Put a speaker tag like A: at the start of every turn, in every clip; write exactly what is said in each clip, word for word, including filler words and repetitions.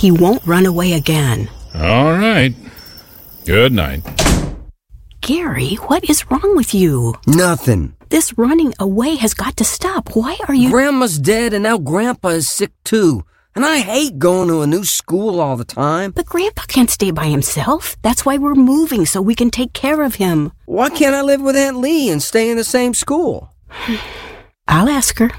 A: he won't run away again.
B: All right. Good night.
A: Gary, what is wrong with you?
C: Nothing.
A: This running away has got to stop. Why are you...
C: Grandma's dead and now Grandpa is sick too. And I hate going to a new school all the time.
A: But Grandpa can't stay by himself. That's why we're moving, so we can take care of him.
C: Why can't I live with Aunt Lee and stay in the same school?
A: I'll ask her.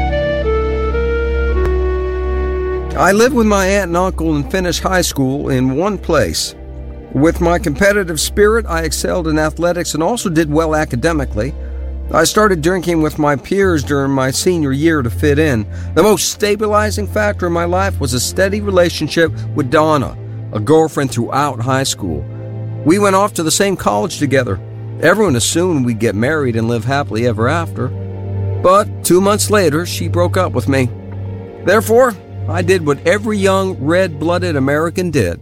C: I lived with my aunt and uncle and finished high school in one place. With my competitive spirit, I excelled in athletics and also did well academically. I started drinking with my peers during my senior year to fit in. The most stabilizing factor in my life was a steady relationship with Donna, a girlfriend throughout high school. We went off to the same college together. Everyone assumed we'd get married and live happily ever after. But two months later, she broke up with me. Therefore, I did what every young, red-blooded American did.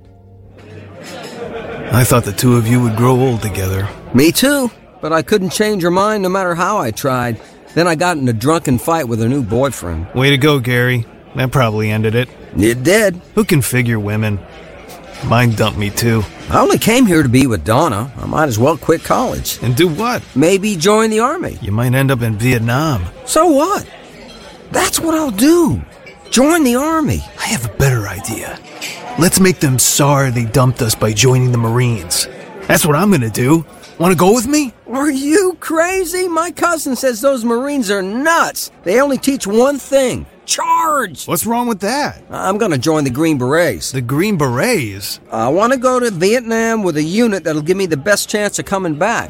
D: I thought the two of you would grow old together.
C: Me too. But I couldn't change her mind no matter how I tried. Then I got in a drunken fight with her new boyfriend.
D: Way to go, Gary. That probably ended it.
C: It did.
D: Who can figure women? Mine dumped me too.
C: I only came here to be with Donna. I might as well quit college.
D: And do what?
C: Maybe join the army.
D: You might end up in Vietnam.
C: So what? That's what I'll do. Join the army.
D: I have a better idea. Let's make them sorry they dumped us by joining the Marines. That's what I'm gonna do. Want to go with me?
C: Are you crazy? My cousin says those Marines are nuts. They only teach one thing. Charge!
D: What's wrong with that?
C: I'm gonna join the Green Berets.
D: The Green Berets?
C: I want to go to Vietnam with a unit that'll give me the best chance of coming back.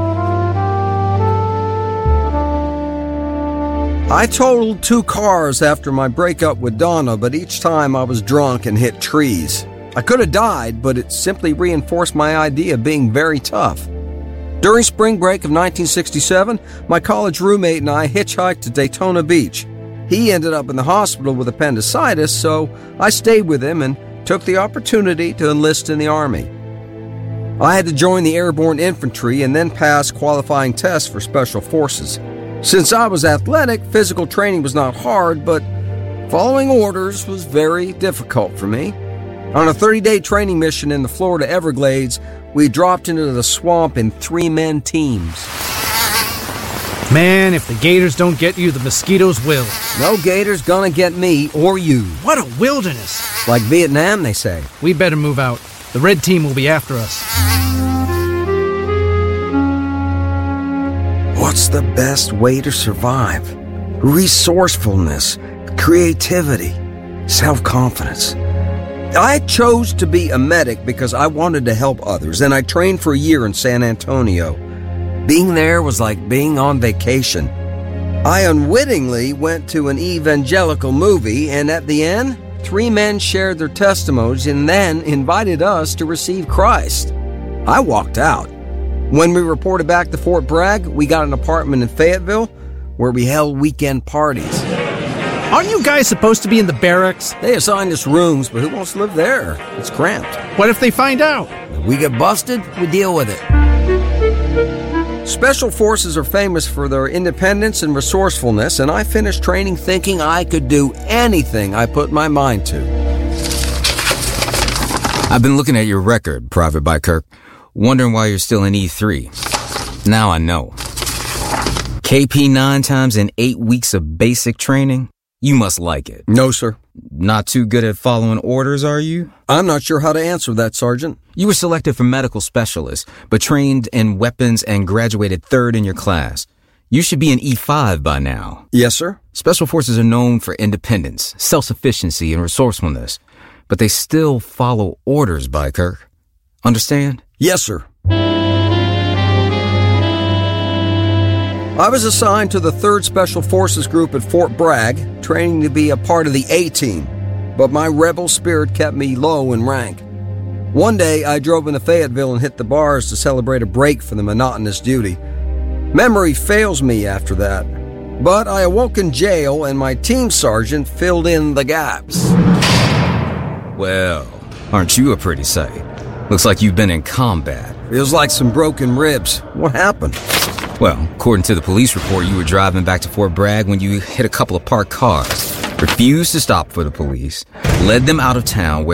C: I totaled two cars after my breakup with Donna, but each time I was drunk and hit trees. I could have died, but it simply reinforced my idea of being very tough. During spring break of nineteen sixty-seven, my college roommate and I hitchhiked to Daytona Beach. He ended up in the hospital with appendicitis, so I stayed with him and took the opportunity to enlist in the Army. I had to join the Airborne Infantry and then pass qualifying tests for Special Forces. Since I was athletic, physical training was not hard, but following orders was very difficult for me. On a thirty-day training mission in the Florida Everglades, we dropped into the swamp in three-man teams.
E: Man, if the gators don't get you, the mosquitoes will.
C: No gator's gonna get me or you.
E: What a wilderness!
C: Like Vietnam, they say.
E: We better move out. The red team will be after us.
C: What's the best way to survive? Resourcefulness, creativity, self-confidence. I chose to be a medic because I wanted to help others, and I trained for a year in San Antonio. Being there was like being on vacation. I unwittingly went to an evangelical movie, and at the end, three men shared their testimonies and then invited us to receive Christ. I walked out. When we reported back to Fort Bragg, we got an apartment in Fayetteville where we held weekend parties.
E: Aren't you guys supposed to be in the barracks?
C: They assigned us rooms, but who wants to live there? It's cramped.
E: What if they find out?
C: If we get busted, we deal with it. Special Forces are famous for their independence and resourcefulness, and I finished training thinking I could do anything I put my mind to.
F: I've been looking at your record, Private Bykirk, wondering why you're still in E three. Now I know. K P nine times in eight weeks of basic training? You must like it.
C: No, sir.
F: Not too good at following orders, are you?
C: I'm not sure how to answer that, Sergeant.
F: You were selected for medical specialist, but trained in weapons and graduated third in your class. You should be in E five by now.
C: Yes, sir.
F: Special Forces are known for independence, self-sufficiency, and resourcefulness, but they still follow orders, Bykirk. Understand?
C: Yes, sir. I was assigned to the third Special Forces Group at Fort Bragg, training to be a part of the A-Team, but my rebel spirit kept me low in rank. One day, I drove into Fayetteville and hit the bars to celebrate a break from the monotonous duty. Memory fails me after that, but I awoke in jail and my team sergeant filled in the gaps.
F: Well, aren't you a pretty sight? Looks like you've been in combat.
C: Feels like some broken ribs. What happened?
F: Well, according to the police report, you were driving back to Fort Bragg when you hit a couple of parked cars, refused to stop for the police, led them out of town where